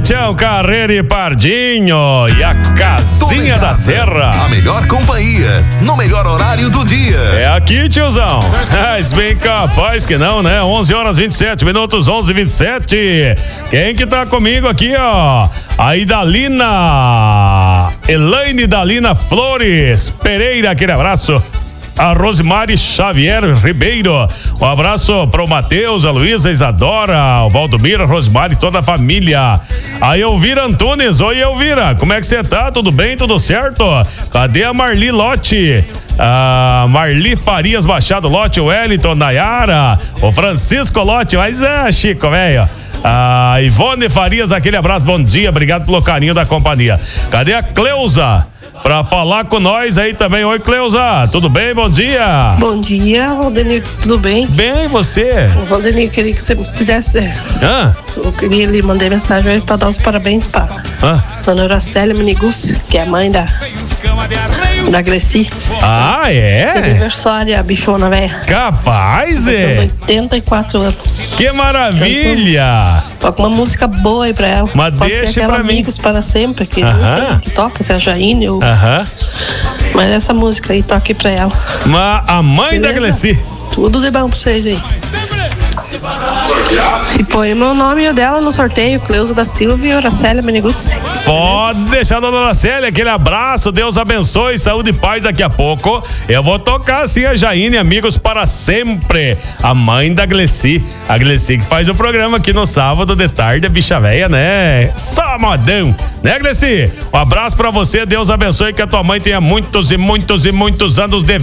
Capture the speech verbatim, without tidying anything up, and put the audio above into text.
Tião Carreira e Pardinho e a Casinha da Serra. A melhor companhia, no melhor horário do dia. É aqui, tiozão. Mas bem capaz que não, né? onze horas e vinte e sete minutos, onze e vinte e sete. Quem que tá comigo aqui, ó? A Idalina, Elaine Idalina Flores Pereira, aquele abraço. A Rosemary Xavier Ribeiro, um abraço pro Matheus, a Luísa, a Isadora, o Valdomiro, a Rosemary, toda a família. A Elvira Antunes, oi Elvira, como é que você tá? Tudo bem? Tudo certo? Cadê a Marli Lote? A Marli Farias Machado Lote, o Wellington, Nayara, o Francisco Lote, mas é Chico, velho. A Ivone Farias, aquele abraço, bom dia, obrigado pelo carinho da companhia. Cadê a Cleusa? Pra falar com nós aí também. Oi, Cleusa, tudo bem? Bom dia. Bom dia, Valdenir, tudo bem? Bem, você? O Valdenir, queria que você fizesse. Hã? Eu queria lhe mandar mensagem aí pra dar os parabéns pra Hã? Dona Uracélia Minigucci, que é a mãe da da Greci. Ah, é? De aniversário, a bichona velha. Capaz, é? oitenta e quatro anos. Que maravilha! Toca uma música boa aí pra ela. Mas Pode deixa ser aquela pra mim. Amigos para Sempre, que, Aham. não sei que toca, se é a Jaine ou... Aham. Mas essa música aí, toque pra ela. Mas a mãe da Beleza? Gleci. Tudo de bom pra vocês aí. E põe o meu nome e o dela no sorteio, Cleusa da Silva e Uracélia Minigucci. Pode deixar, dona Uracélia, aquele abraço, Deus abençoe, saúde e paz. Daqui a pouco eu vou tocar assim a Jaine, Amigos para Sempre, a mãe da Gleci, a Gleci que faz o programa aqui no sábado de tarde, a bicha véia, né? Só modão, né, Gleci? Um abraço pra você, Deus abençoe, que a tua mãe tenha muitos e muitos e muitos anos de